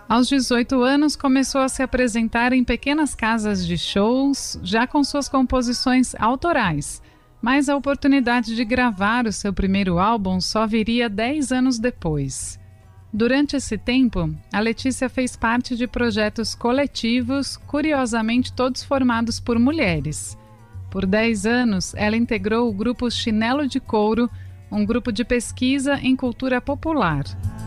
Aos 18 anos, começou a se apresentar em pequenas casas de shows, já com suas composições autorais. Mas a oportunidade de gravar o seu primeiro álbum só viria 10 anos depois. Durante esse tempo, a Letícia fez parte de projetos coletivos, curiosamente todos formados por mulheres. Por 10 anos, ela integrou o grupo Chinelo de Couro, um grupo de pesquisa em cultura popular.